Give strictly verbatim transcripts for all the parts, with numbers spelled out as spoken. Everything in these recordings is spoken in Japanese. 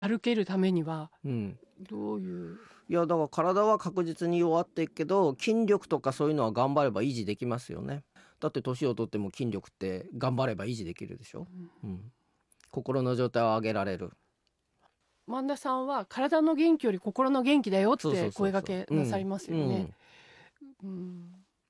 歩けるためにはうんどういう。 いやだから体は確実に弱っていくけど筋力とかそういうのは頑張れば維持できますよね。だって年を取っても筋力って頑張れば維持できるでしょ、うん心の状態を上げられる。 萬田さんは体の元気より心の元気だよっそうそうて声そうそう掛けなさいますよね。 うんうんうん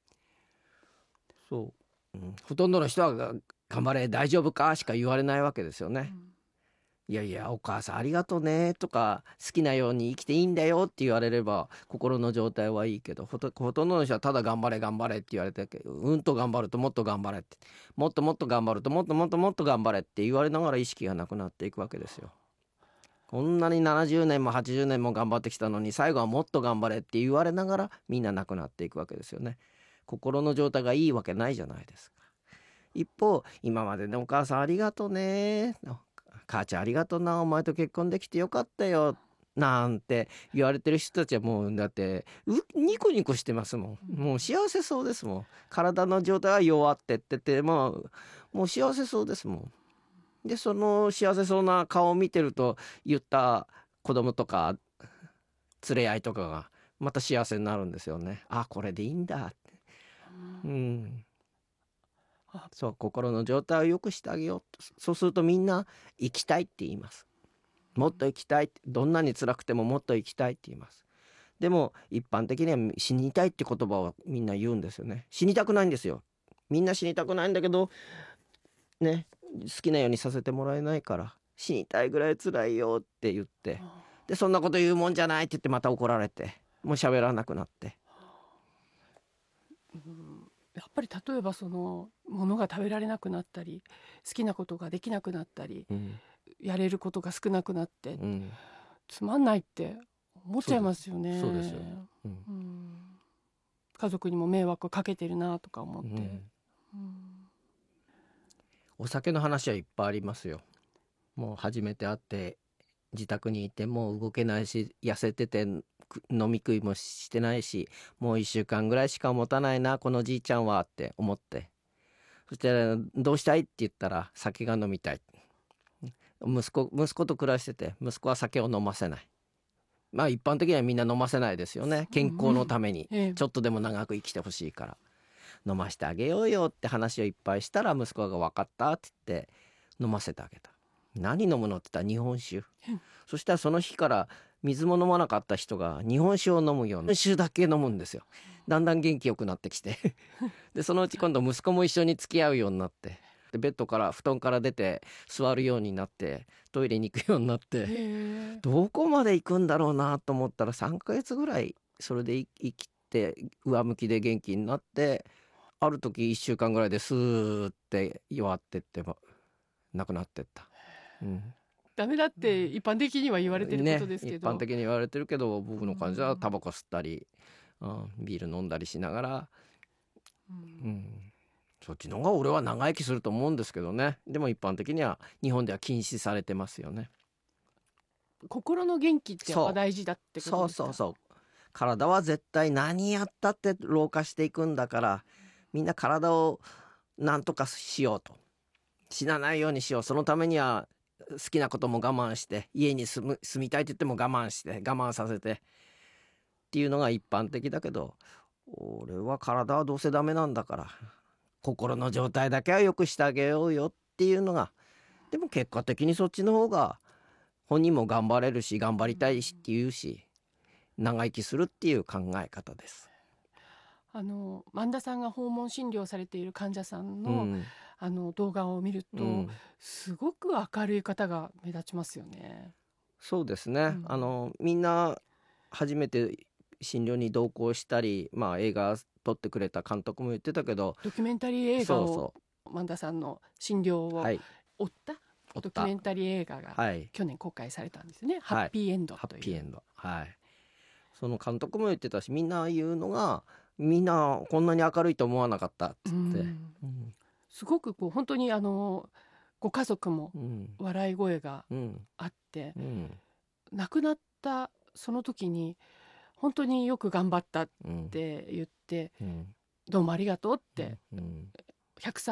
そう、うん、ほとんどの人はが頑張れ大丈夫かしか言われないわけですよね、いやいやお母さんありがとうねとか好きなように生きていいんだよって言われれば心の状態はいいけど、ほと、ほとんどの人はただ頑張れ頑張れって言われてるけど、うんと頑張るともっと頑張れって、もっともっと頑張るともっともっともっと頑張れって言われながら意識がなくなっていくわけですよ。こんなにななじゅうねんもはちじゅうねんも頑張ってきたのに最後はもっと頑張れって言われながらみんななくなっていくわけですよね。心の状態がいいわけないじゃないですか。一方今までねお母さんありがとうね、母ちゃんありがとうな、お前と結婚できてよかったよなんて言われてる人たちはもうだってうニコニコしてますもん。もう幸せそうですもん。体の状態は弱ってっててもうもう幸せそうですもん。でその幸せそうな顔を見てると言った子供とか連れ合いとかがまた幸せになるんですよね。あこれでいいんだって、うん、そう心の状態を良くしてあげようと。そうするとみんな生きたいって言います。もっと生きたいって、どんなに辛くてももっと生きたいって言います。でも一般的には死にたいって言葉をみんな言うんですよね。死にたくないんですよ。みんな死にたくないんだけどね、好きなようにさせてもらえないから死にたいぐらい辛いよって言って、でそんなこと言うもんじゃないって言ってまた怒られてもう喋らなくなって、 うん、やっぱり例えばその物が食べられなくなったり好きなことができなくなったり、 うん、 やれることが少なくなって、 うん、 つまんないって思っちゃいますよね。 そうですよ、うん、 うん、家族にも迷惑かけてるなとか思って、 うんうんお酒の話はいっぱいありますよ。もう初めて会って自宅にいてもう動けないし痩せてて飲み食いもしてないしもういっしゅうかんぐらいしか持たないなこのじいちゃんはって思って、そしたらどうしたいって言ったら酒が飲みたい。息子息子と暮らしてて息子は酒を飲ませない。まあ一般的にはみんな飲ませないですよね。健康のために、 うんええ、 ちょっとでも長く生きてほしいから飲ませてあげようよって話をいっぱいしたら息子が分かったって言って飲ませてあげた。何飲むのって言ったら日本酒。そしたらその日から水も飲まなかった人が日本酒を飲むような、日本酒だけ飲むんですよ。だんだん元気よくなってきてでそのうち今度息子も一緒に付き合うようになって、でベッドから布団から出て座るようになってトイレに行くようになって、どこまで行くんだろうなと思ったらさんかげつぐらいそれで生きて上向きで元気になって、ある時いっしゅうかんぐらいでスーって弱ってって亡くなってった、うん、 ダメだって一般的には言われてることですけど、 ね、一般的に言われてるけど僕の感じはタバコ吸ったり、うん、ビール飲んだりしながら、うんうん、そっちの方が俺は長生きすると思うんですけどね。でも一般的には日本では禁止されてますよね。 心の元気ってやっぱ大事だってことですか。 そうそうそう、体は絶対何やったって老化していくんだからみんな体をなんとかしようと、死なないようにしよう、そのためには好きなことも我慢して家に住む住みたいって言っても我慢して我慢させてっていうのが一般的だけど、俺は体はどうせダメなんだから心の状態だけは良くしてあげようよっていうのが、でも結果的にそっちの方が本人も頑張れるし頑張りたいしっていうし長生きするっていう考え方です。 あの萬田さんが訪問診療されている患者さんの、 うん、 あの動画を見ると、 うん、 すごく明るい方が目立ちますよね。 そうですね、 うん、 あのみんな初めて診療に同行したり、まあ、映画撮ってくれた監督も言ってたけど、 ドキュメンタリー映画をそうそ萬田さんの診療をはい追った追ったドキュメンタリー映画がはい去年公開されたんですね、 はいハッピーエンドハという。 ッピーエンド、はい、その監督も言ってたしみんな言うのがみんなこんなに明るいと思わなかったっつって、 うんうんすごくこう本当にあのご家族もうん笑い声がうんあって、 うん亡くなったその時に本当によく頑張ったっうんて言って、 うんどうもありがとうってうんひゃく